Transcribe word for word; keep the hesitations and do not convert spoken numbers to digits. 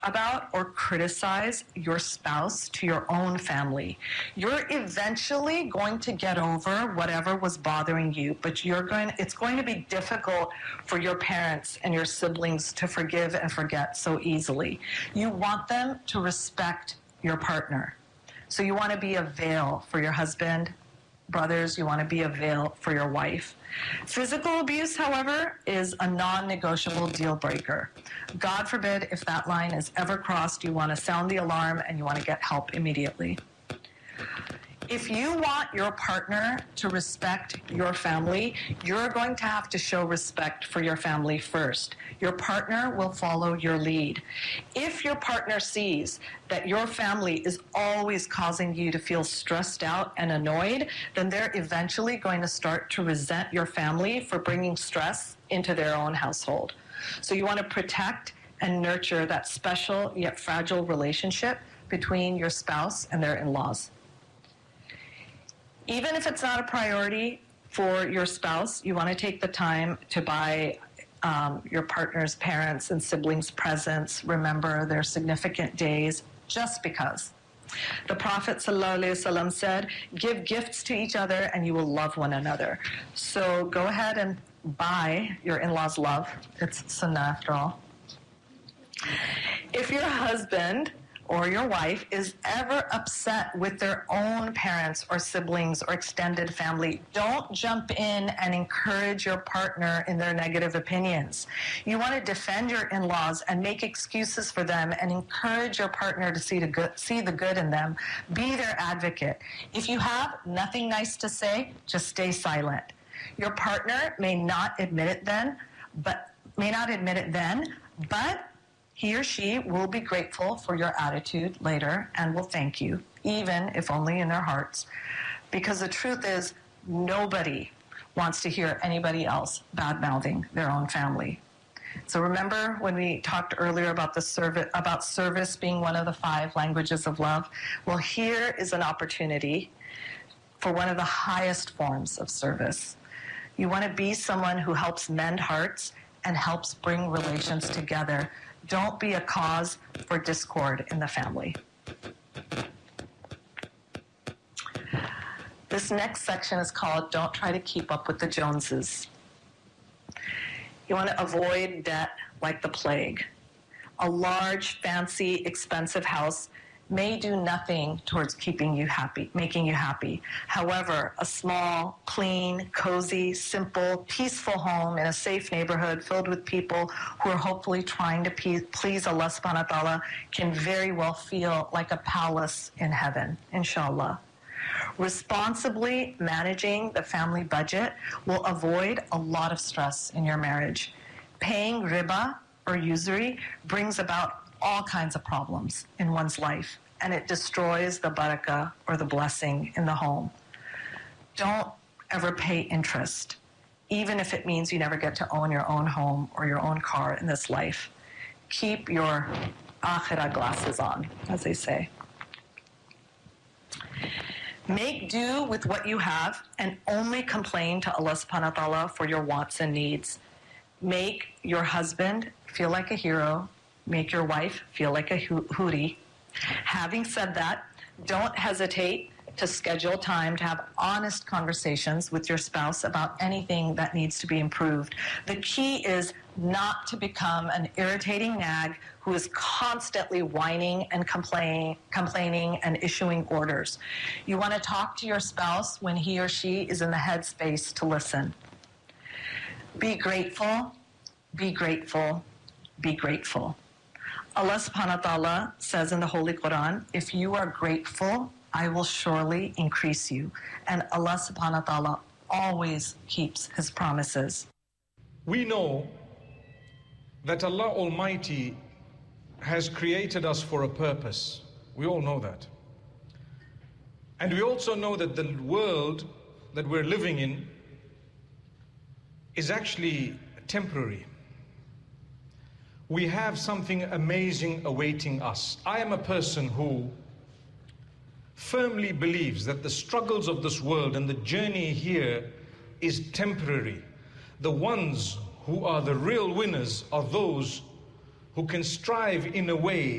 about or criticize your spouse to your own family. You're eventually going to get over whatever was bothering you, but you're going it's going to be difficult for your parents and your siblings to forgive and forget so easily. You want them to respect your partner. So you want to be a veil for your husband. Brothers, you want to be a veil for your wife. Physical abuse, however, is a non-negotiable deal breaker. God forbid if that line is ever crossed, you want to sound the alarm and you want to get help immediately. If you want your partner to respect your family, you're going to have to show respect for your family first. Your partner will follow your lead. If your partner sees that your family is always causing you to feel stressed out and annoyed, then they're eventually going to start to resent your family for bringing stress into their own household. So you want to protect and nurture that special yet fragile relationship between your spouse and their in-laws. Even if it's not a priority for your spouse, you want to take the time to buy um, your partner's parents and siblings presents, remember their significant days, just because. The Prophet ﷺ said, give gifts to each other and you will love one another. So go ahead and buy your in-laws love. It's sunnah after all. If your husband or your wife is ever upset with their own parents or siblings or extended family, don't jump in and encourage your partner in their negative opinions. You want to defend your in-laws and make excuses for them and encourage your partner to see the good, see the good in them. Be their advocate. If you have nothing nice to say, just stay silent. Your partner may not admit it then, but may not admit it then, but he or she will be grateful for your attitude later and will thank you, even if only in their hearts. Because the truth is, nobody wants to hear anybody else bad-mouthing their own family. So remember when we talked earlier about the service, about service being one of the five languages of love? Well, here is an opportunity for one of the highest forms of service. You want to be someone who helps mend hearts and helps bring relations together. Don't be a cause for discord in the family. This next section is called Don't Try to Keep Up with the Joneses. You want to avoid debt like the plague. A large, fancy, expensive house may do nothing towards keeping you happy, making you happy. However, a small, clean, cozy, simple, peaceful home in a safe neighborhood filled with people who are hopefully trying to please Allah subhanahu wa ta'ala can very well feel like a palace in heaven, inshallah. Responsibly managing the family budget will avoid a lot of stress in your marriage. Paying riba or usury brings about all kinds of problems in one's life, and it destroys the barakah or the blessing in the home. Don't ever pay interest, even if it means you never get to own your own home or your own car in this life. Keep your akhirah glasses on, as they say. Make do with what you have and only complain to Allah subhanahu wa ta'ala for your wants and needs. Make your husband feel like a hero. Make your wife feel like a hootie. Having said that, don't hesitate to schedule time to have honest conversations with your spouse about anything that needs to be improved. The key is not to become an irritating nag who is constantly whining and complain, complaining and issuing orders. You want to talk to your spouse when he or she is in the headspace to listen. Be grateful, be grateful, be grateful. Allah subhanahu wa ta'ala says in the Holy Quran, if you are grateful, I will surely increase you. And Allah subhanahu wa ta'ala always keeps his promises. We know that Allah Almighty has created us for a purpose. We all know that. And we also know that the world that we're living in is actually temporary. We have something amazing awaiting us. I am a person who firmly believes that the struggles of this world and the journey here is temporary. The ones who are the real winners are those who can strive in a way